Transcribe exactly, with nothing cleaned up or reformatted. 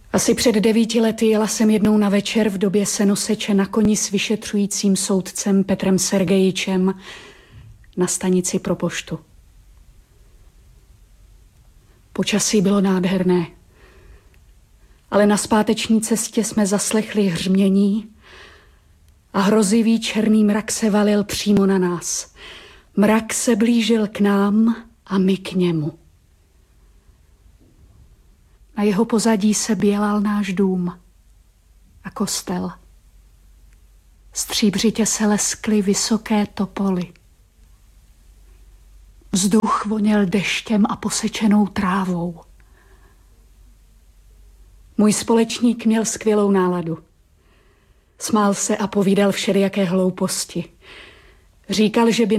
Asi před devíti lety jela jsem jednou na večer v době senoseče na koni s vyšetřujícím soudcem Petrem Sergejičem na stanici pro poštu. Počasí bylo nádherné, ale na zpáteční cestě jsme zaslechli hřmění a hrozivý černý mrak se valil přímo na nás. Mrak se blížil k nám a my k němu. Na jeho pozadí se bělal náš dům a kostel. Stříbřitě se leskly vysoké topoly. Vzduch voněl deštěm a posečenou trávou. Můj společník měl skvělou náladu. Smál se a povídal všelijaké hlouposti. Říkal, že by